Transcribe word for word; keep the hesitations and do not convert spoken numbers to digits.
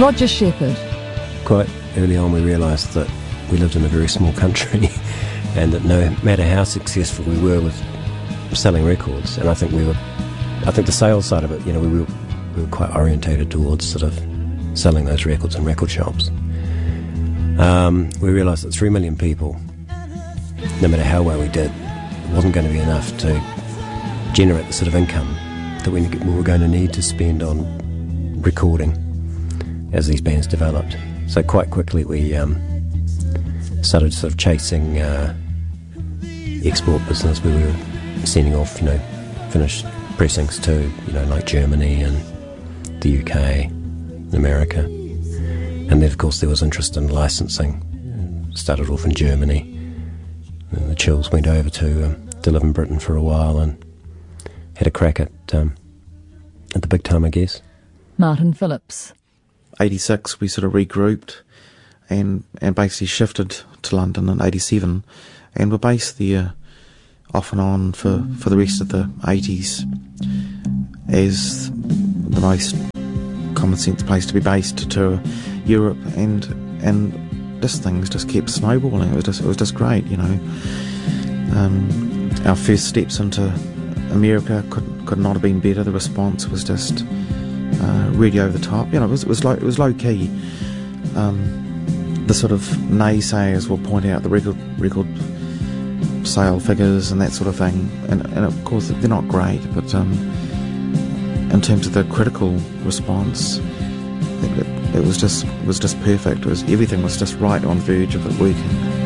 Roger Shepherd. Quite early on we realised that we lived in a very small country and that no matter how successful we were with selling records, and I think we were, I think the sales side of it, you know, we were, we were quite orientated towards sort of selling those records in record shops. Um, we realised that three million people, no matter how well we did, it wasn't going to be enough to generate the sort of income that we were going to need to spend on recording as these bands developed. So quite quickly we um, started sort of chasing uh, export business. We were sending off, you know, finished pressings to, you know, like Germany and the U K and America. And then of course there was interest in licensing. Started off in Germany, and the Chills went over to um, to live in Britain for a while and had a crack at um, at the big time, I guess. Martin Phillips. eighty-six we sort of regrouped and and basically shifted to London in eighty-seven, and were based there off and on for, for the rest of the eighties as the most common sense place to be based, to tour Europe, and and this things just kept snowballing. It was just it was just great, you know. Um, our first steps into America could could not have been better. The response was just uh, really over the top. You know, it was it was low, it was low key. Um, the sort of naysayers will point out the record record sale figures and that sort of thing, and and of course they're not great, but um, in terms of the critical response, it, it, it was just it was just perfect. It was everything was just right on verge of it working.